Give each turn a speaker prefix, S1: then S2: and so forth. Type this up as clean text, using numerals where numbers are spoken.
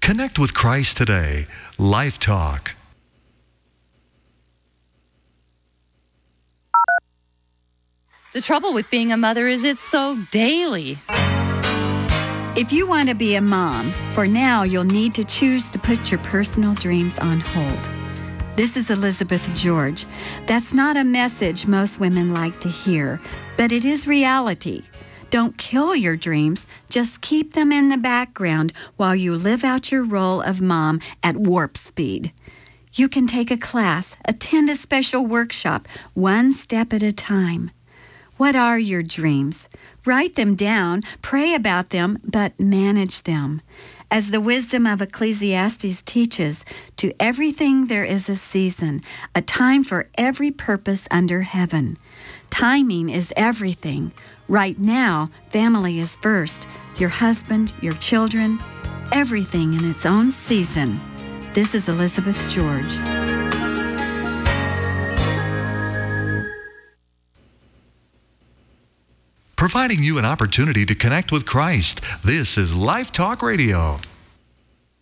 S1: Connect with Christ today. Life Talk.
S2: The trouble with being a mother is it's so daily.
S3: If you want to be a mom, for now you'll need to choose to put your personal dreams on hold. This is Elizabeth George. That's not a message most women like to hear, but it is reality. Don't kill your dreams, just keep them in the background while you live out your role of mom at warp speed. You can take a class, attend a special workshop, one step at a time. What are your dreams? Write them down, pray about them, but manage them. As the wisdom of Ecclesiastes teaches, to everything there is a season, a time for every purpose under heaven. Timing is everything. Right now, family is first. Your husband, your children, everything in its own season. This is Elizabeth George.
S1: Providing you an opportunity to connect with Christ. This is Life Talk Radio.